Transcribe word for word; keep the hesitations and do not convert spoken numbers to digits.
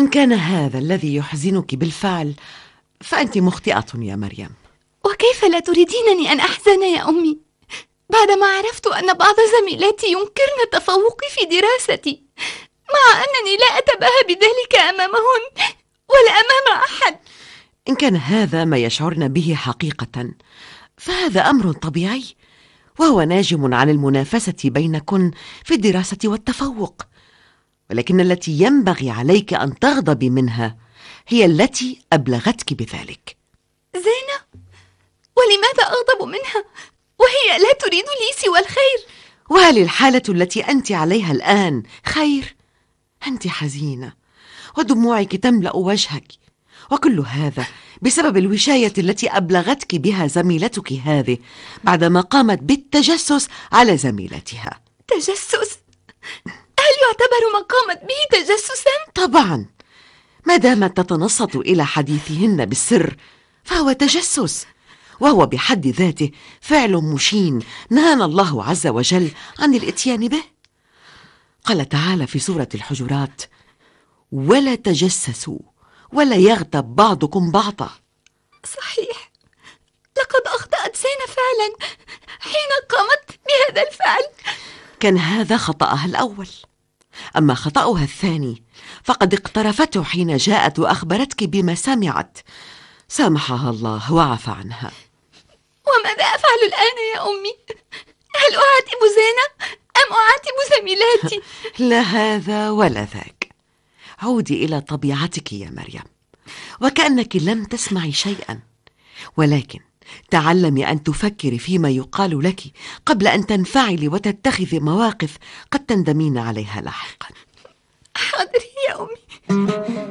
إن كان هذا الذي يحزنك بالفعل فأنت مخطئة يا مريم. وكيف لا تريدينني أن أحزن يا أمي بعدما عرفت أن بعض زميلاتي ينكرن تفوقي في دراستي، مع أنني لا أتباهى بذلك أمامهن ولا أمام أحد؟ إن كان هذا ما يشعرن به حقيقة فهذا أمر طبيعي، وهو ناجم عن المنافسة بينكن في الدراسة والتفوق، ولكن التي ينبغي عليك أن تغضبي منها هي التي أبلغتك بذلك. زينة، ولماذا أغضب منها وهي لا تريد لي سوى الخير؟ وهل الحالة التي أنت عليها الآن خير؟ أنت حزينة ودموعك تملأ وجهك، وكل هذا بسبب الوشاية التي أبلغتك بها زميلتك هذه بعدما قامت بالتجسس على زميلتها. تجسس؟ هل يعتبر ما قامت به تجسسا؟ طبعا، ما دامت تتنصت إلى حديثهن بالسر فهو تجسس، وهو بحد ذاته فعل مشين نهانا الله عز وجل عن الاتيان به. قال تعالى في سورة الحجرات: ولا تجسسوا ولا يغتب بعضكم بعضا. صحيح، لقد أخطأت زينة فعلا حين قامت بهذا الفعل. كان هذا خطأها الأول، أما خطأها الثاني فقد اقترفته حين جاءت وأخبرتك بما سمعت. سامحها الله وعفى عنها. وماذا أفعل الآن يا أمي؟ هل أعاتب زينة أم أعاتب زميلاتي؟ لا هذا ولا ذاك، عودي إلى طبيعتك يا مريم وكأنك لم تسمعي شيئا، ولكن تعلمي أن تفكري فيما يقال لك قبل أن تنفعلي وتتخذي مواقف قد تندمين عليها لاحقا. حاضر يا أمي.